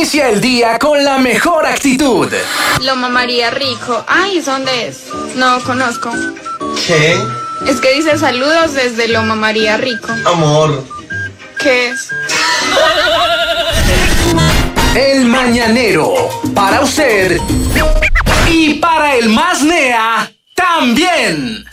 Inicia el día con la mejor actitud. Loma María Rico. Ay, ¿dónde es? No conozco. ¿Qué? Es que dice saludos desde Loma María Rico. Amor. ¿Qué es? El Mañanero. Para usted y para el más nea también.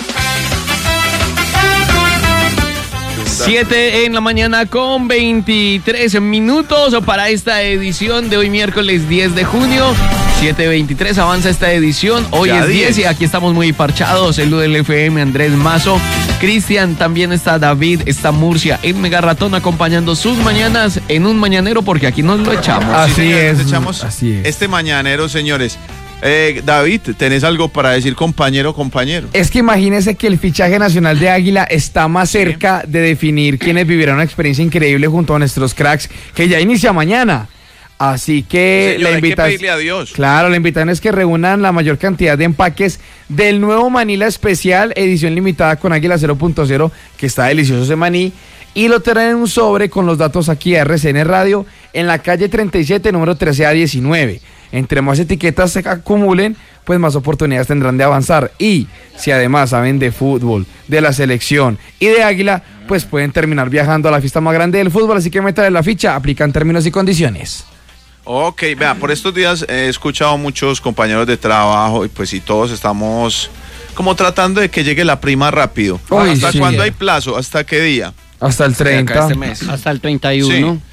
7 en la mañana con 23 minutos para esta edición de hoy miércoles 10 de junio. 7:23 avanza esta edición. Hoy ya es 10 y aquí estamos muy parchados. El del FM, Andrés Mazo, Cristian, también está David, está Murcia, el Mega Ratón acompañando sus mañanas en un mañanero porque aquí nos lo echamos. Así es. Este mañanero, señores. David, ¿tenés algo para decir, compañero? Es que imagínese que el fichaje nacional de Águila está más cerca de definir quiénes vivirán una experiencia increíble junto a nuestros cracks, que ya inicia mañana. Así que señor, la invitación, hay que pedirle a Dios. Claro, la invitación es que reúnan la mayor cantidad de empaques del nuevo Manila Especial, edición limitada con Águila 0.0, que está delicioso ese maní, y lo traen en un sobre con los datos aquí a RCN Radio, en la calle 37, número 13A19. Entre más etiquetas se acumulen, pues más oportunidades tendrán de avanzar. Y si además saben de fútbol, de la selección y de Águila, pues pueden terminar viajando a la fiesta más grande del fútbol. Así que métale la ficha, aplican términos y condiciones. Ok, vea, por estos días he escuchado a muchos compañeros de trabajo y pues si todos estamos como tratando de que llegue la prima rápido. Uy, ¿Hasta sí, cuándo ya. hay plazo? ¿Hasta qué día? Hasta el 30. Este mes. Hasta el 31. Sí.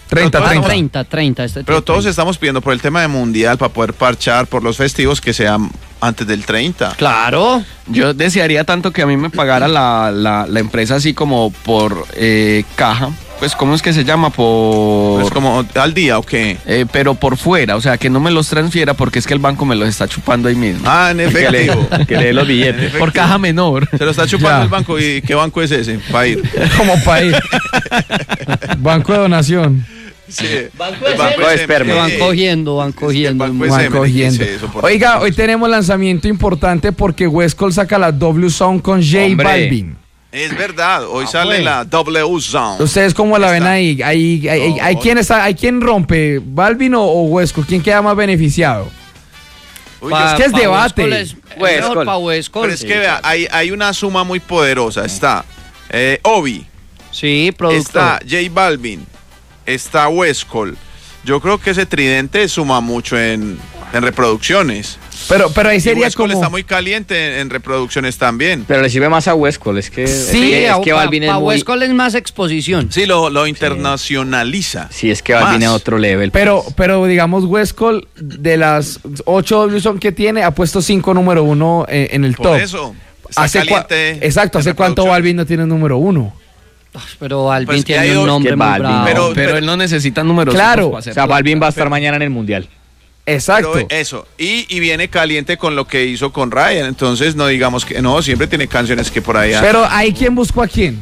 30. Pero todos estamos pidiendo por el tema de mundial para poder parchar por los festivos que sean antes del 30. Claro. Yo desearía tanto que a mí me pagara la empresa así como por caja. Pues, ¿cómo es que se llama? Pues como al día o qué. Pero por fuera, o sea, que no me los transfiera porque es que el banco me los está chupando ahí mismo. Ah, en efectivo. Que lee los billetes. Por caja menor. Se lo está chupando Ya. el banco. ¿Y qué banco es ese? Para ir. Como país. Banco de donación. Sí. Banco El banco de es esperma. Van cogiendo. El banco es Van M, cogiendo. dice eso, por Oiga, favor. hoy tenemos lanzamiento importante porque Westcol saca la W Sound con J Hombre. Balvin. Es verdad, hoy sale pues. la W Sound. ¿Ustedes cómo la ven Está. ahí? ¿Hay No. quién rompe? ¿Balvin o Westcol? ¿Quién queda más beneficiado? Uy, es que es debate. Mejor pa' Westcol. pero es que vea, hay una suma muy poderosa. Está Obi, Sí, productor. está J Balvin, está Westcol. Yo creo que ese tridente suma mucho en reproducciones. Pero ahí Y sería Westcol como... está muy caliente en reproducciones también. Pero le sirve más a Westcol, es que... Sí, es que Balvin es Para muy... Westcol es más exposición. Sí, lo internacionaliza. Sí, es que Balvin Más. es otro level. Pero digamos, Westcol, de las 8 W Sound que tiene, ha puesto 5 número 1 en el Por top. eso, está caliente. Exacto, en ¿hace cuánto reproducciones. Balvin no tiene número 1? Pero Balvin Pues que ha tiene ido- un nombre que muy Balvin, bravo. pero- Él no necesita números. Claro. para O hacer sea, plata. Balvin va a estar mañana en el Mundial. Exacto. Pero eso, y viene caliente con lo que hizo con Ryan, entonces no digamos que no, siempre tiene canciones que por ahí. Pero ahí, ¿quién buscó a quién?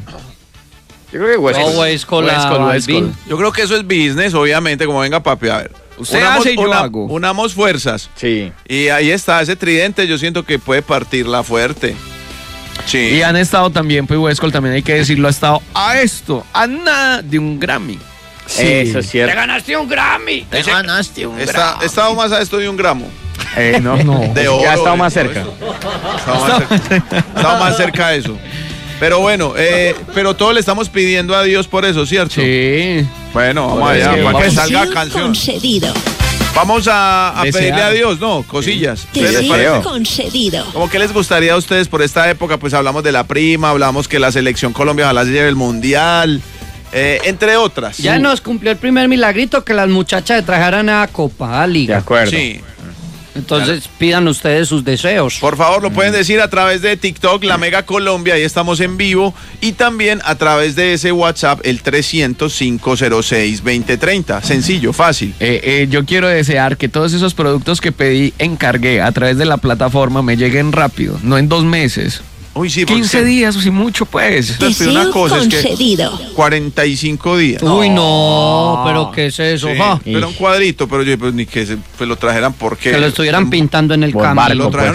Yo creo que Westcol. No, Westcol a Balvin. Yo creo que eso es business, obviamente, como venga papi, a ver. Usted hace y yo hago. Unamos fuerzas. Sí. Y ahí está, ese tridente yo siento que puede partirla fuerte. Sí. Y han estado también, pues Westcol también hay que decirlo, ha estado a nada de un Grammy. Sí. Eso es cierto. ganaste un Grammy. Está estado más a esto de un gramo. No. De oro. Ya ha estado y más todo cerca. eso. Estaba más cerca de eso. Pero bueno, pero todos le estamos pidiendo a Dios por eso, ¿cierto? Sí. Bueno, vamos Por allá, eso. para que Deseo salga canción. Concedido. Vamos a Desear. pedirle a Dios, ¿no? Cosillas. ¿Qué les Deseo parece? concedido. ¿Cómo que les gustaría a ustedes por esta época? Pues hablamos de la prima, hablamos que la selección Colombia ojalá se lleve el mundial, entre otras. Ya nos cumplió el primer milagrito que las muchachas trajeran a Copa De Liga. acuerdo. Sí. Entonces pidan ustedes sus deseos. Por favor, lo pueden decir a través de TikTok, La Mega Colombia, ahí estamos en vivo, y también a través de ese WhatsApp, el 300-506-2030. Sencillo, fácil. Yo quiero desear que todos esos productos que pedí, encargué a través de la plataforma, me lleguen rápido, no en 2 meses. Uy, sí, 15 días, o si mucho, pues. Pero Deseo una cosa es que concedido. 45 días. Uy, no, pero ¿qué es eso? Sí, Ja? pero un cuadrito, pero yo pues, ni que se, pues, lo trajeran porque Que lo estuvieran pintando en el Por cambio. barco, lo trajeron